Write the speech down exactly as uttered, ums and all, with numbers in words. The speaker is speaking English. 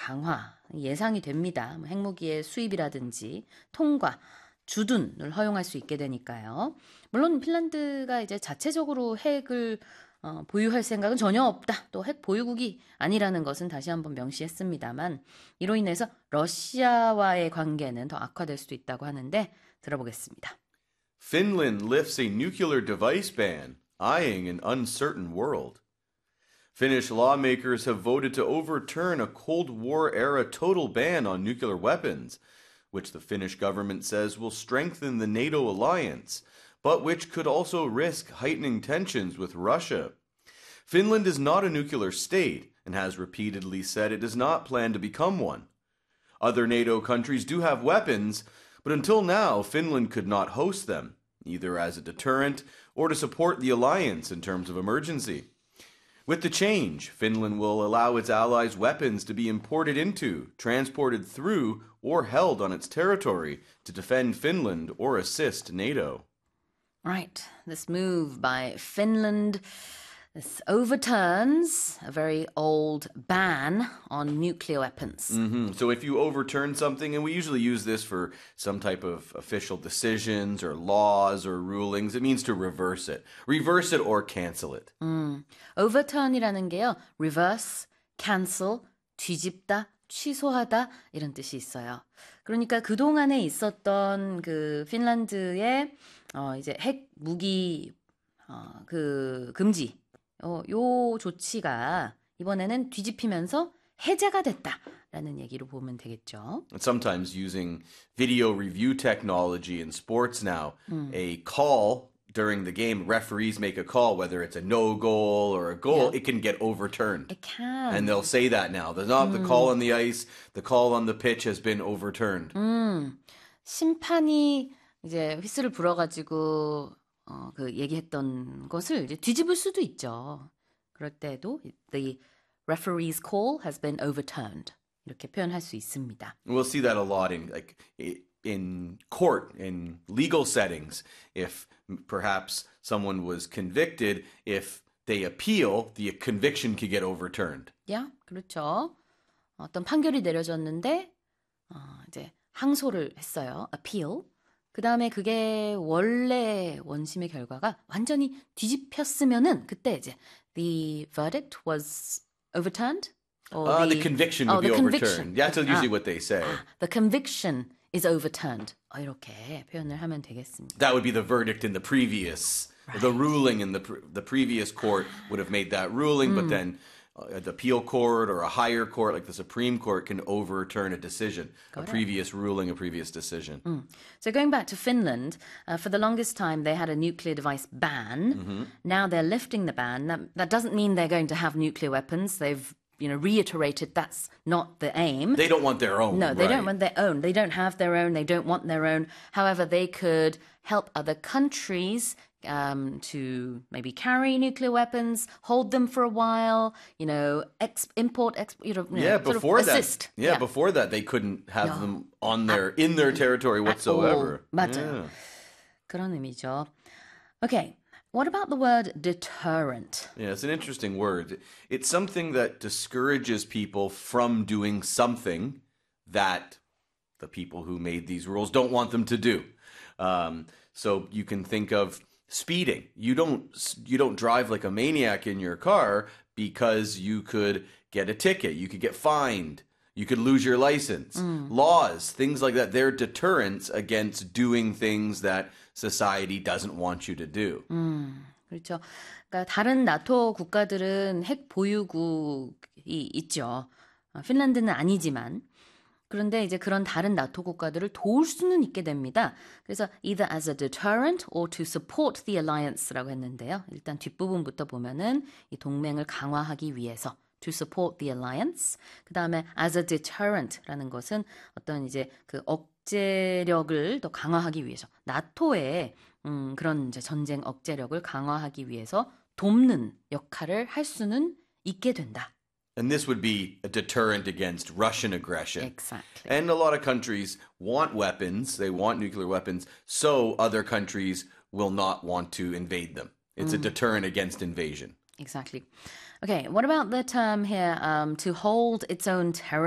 강화 예상이 됩니다. 뭐 핵무기의 수입이라든지 통과, 주둔을 허용할 수 있게 되니까요. 물론 핀란드가 이제 자체적으로 핵을 어, 보유할 생각은 전혀 없다. 또 핵 보유국이 아니라는 것은 다시 한번 명시했습니다만 이로 인해서 러시아와의 관계는 더 악화될 수도 있다고 하는데 들어보겠습니다. Finland lifts a nuclear device ban, eyeing an uncertain world. Finnish lawmakers have voted to overturn a Cold War-era total ban on nuclear weapons, which the Finnish government says will strengthen the NATO alliance, but which could also risk heightening tensions with Russia. Finland is not a nuclear state and has repeatedly said it does not plan to become one. Other NATO countries do have weapons, but until now, Finland could not host them, either as a deterrent or to support the alliance in terms of emergency. With the change, Finland will allow its allies' weapons to be imported into, transported through, or held on its territory to defend Finland or assist NATO. Right, this move by Finland, this overturns a very old ban on nuclear weapons. Mm-hmm. So if you overturn something, and we usually use this for some type of official decisions or laws or rulings, it means to reverse it. Reverse it or cancel it. 음, overturn이라는 게요, reverse, cancel, 뒤집다, 취소하다 이런 뜻이 있어요. 그러니까 그동안에 있었던 그 핀란드의 어 이제 핵 무기 어 그 금지 어 요 조치가 이번에는 뒤집히면서 해제가 됐다라는 얘기로 보면 되겠죠. Sometimes using video review technology in sports now, 음. a call during the game, referees make a call, whether it's a no goal or a goal, Yeah. it can get overturned. It can. And they'll say that now. There's not the call on the ice, the call on the pitch has been overturned. 음, 심판이 이제 휘슬을 불어가지고 어, 그 얘기했던 것을 이제 뒤집을 수도 있죠. 그럴 때도 the referee's call has been overturned 이렇게 표현할 수 있습니다. We'll see that a lot in like in court, in legal settings. If perhaps someone was convicted, if they appeal, the conviction could get overturned. 야, 그렇죠. 어떤 판결이 내려졌는데 어, 이제 항소를 했어요. appeal. 그 다음에 그게 원래 원심의 결과가 완전히 뒤집혔으면은 그때 이제 the verdict was overturned. Or Uh, the, the conviction oh, would be the overturned. conviction. That's usually 아, what they say. 아, the conviction is overturned. 어, 이렇게 표현을 하면 되겠습니다. That would be the verdict in the previous, right. The ruling in the pre- the previous court would have made that ruling, but then uh, the appeal court or a higher court, like the Supreme Court, can overturn a decision, a previous ruling, a previous decision. Mm. So going back to Finland, uh, for the longest time they had a nuclear device ban. Mm-hmm. Now they're lifting the ban. That, that doesn't mean they're going to have nuclear weapons. They've you know, reiterated that's not the aim. They don't want their own. No, they right. don't want their own. They don't have their own. They don't want their own. However, they could help other countries um, to maybe carry nuclear weapons, hold them for a while, you know, ex- import, ex- you know, Yeah, sort before of that, assist. yeah, before that, they couldn't have No. them on their in their territory whatsoever. 오, 맞아요. Yeah. 그런 의미죠. Okay, what about the word deterrent? Yeah, it's an interesting word. It's something that discourages people from doing something that the people who made these rules don't want them to do. Um, so you can think of speeding. You don't you don't drive like a maniac in your car because you could get a ticket. You could get fined. You could lose your license. Mm. Laws, things like that. They're deterrents against doing things that society doesn't want you to do. 음, 그렇죠. 그러니까 다른 나토 국가들은 핵 보유국이 있죠. 어, 핀란드는 아니지만. 그런데 이제 그런 다른 나토 국가들을 도울 수는 있게 됩니다. 그래서 either as a deterrent or to support the alliance라고 했는데요. 일단 뒷부분부터 보면은 이 동맹을 강화하기 위해서 to support the alliance. 그 다음에 as a deterrent라는 것은 어떤 이제 그 억제력을 더 강화하기 위해서 나토의 음, 그런 이제 전쟁 억제력을 강화하기 위해서 돕는 역할을 할 수는 있게 된다. And this would be a deterrent against Russian aggression. Exactly. And a lot of countries want weapons, they want nuclear weapons, so other countries will not want to invade them. It's mm. a deterrent against invasion. Exactly. Okay, what about the term here, um, to hold its own territory?